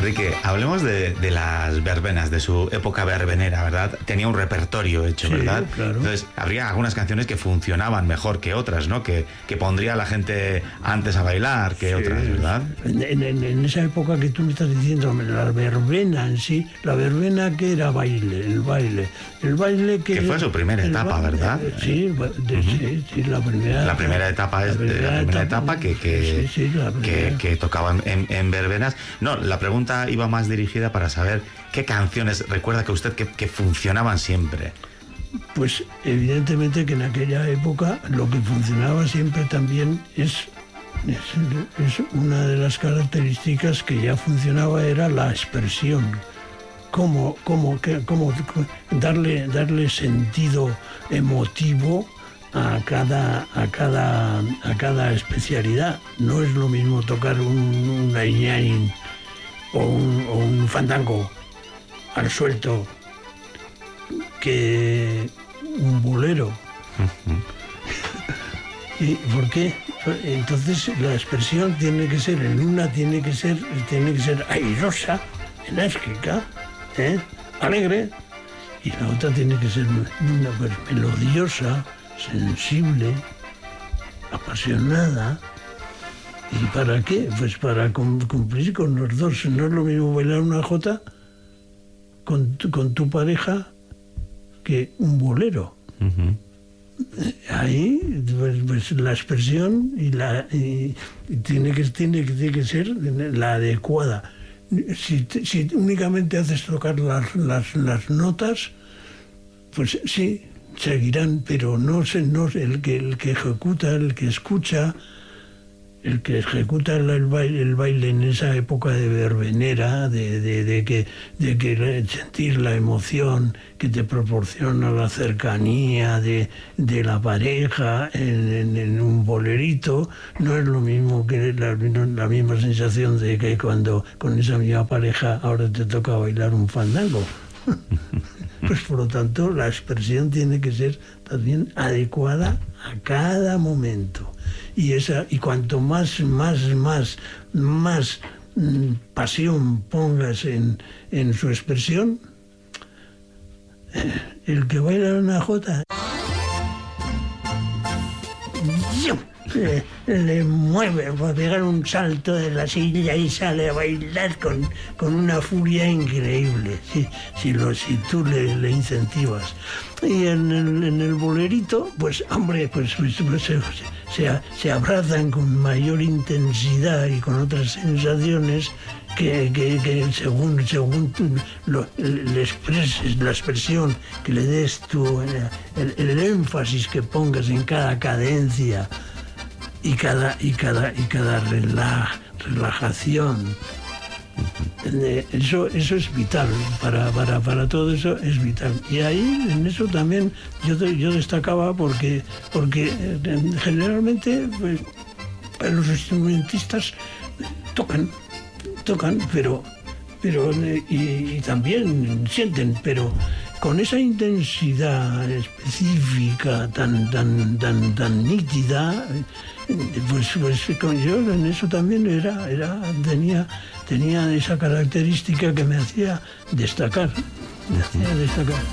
Enrique, hablemos de las verbenas, de su época verbenera, ¿verdad? Tenía un repertorio hecho, Sí, ¿verdad? claro. Entonces, habría algunas canciones que funcionaban mejor que otras, ¿no? Que pondría a la gente antes a bailar que otras, ¿verdad? En esa época que tú me estás diciendo, la verbena en sí, la verbena que era el baile que... Que fue su primera etapa, ¿verdad? Sí, sí, la primera... La primera etapa es la primera etapa que tocaban en verbenas. No, la pregunta iba más dirigida para saber qué canciones recuerda que usted que funcionaban siempre. Pues evidentemente que en aquella época lo que funcionaba siempre también es una de las características que ya funcionaba, era la expresión. Cómo darle sentido emotivo a cada especialidad. No es lo mismo tocar un ñañain o un fandango al suelto que un bolero. ¿Y por qué? Entonces la expresión tiene que ser, en una tiene que ser airosa, enérgica, alegre, y la otra tiene que ser melodiosa, sensible, apasionada. ¿Y para qué? Pues para cumplir con los dos. No es lo mismo bailar una jota con tu pareja que un bolero. Uh-huh. Ahí pues la expresión tiene que ser la adecuada. Si únicamente haces tocar las notas, pues sí, seguirán, pero no el que ejecuta, el que escucha, el que ejecuta el baile en esa época de verbenera, de sentir la emoción que te proporciona la cercanía de la pareja en un bolerito, no es lo mismo que la misma sensación de que cuando con esa misma pareja ahora te toca bailar un fandango. Pues por lo tanto la expresión tiene que ser también adecuada a cada momento. Y cuanto más pasión pongas en su expresión, el que baila una jota le mueve para pegar un salto de la silla y sale a bailar con una furia increíble, si tú le incentivas. Y en el bolerito, pues hombre, se abrazan con mayor intensidad y con otras sensaciones que según le expreses, la expresión que le des tú, el énfasis que pongas en cada cadencia y cada relajación. Eso es vital, para todo eso es vital. Y ahí en eso también yo destacaba porque generalmente pues, los instrumentistas tocan, pero y también sienten, pero con esa intensidad específica tan nítida, pues yo en eso también tenía esa característica que me hacía destacar.